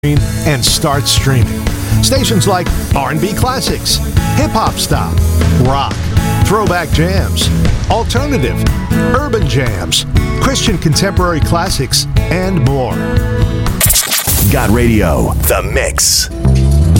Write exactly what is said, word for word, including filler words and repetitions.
and start streaming. Stations like R and B Classics, Hip Hop Stop, Rock, Throwback Jams, Alternative, Urban Jams, Christian Contemporary Classics, and more. Got Radio, The Mix.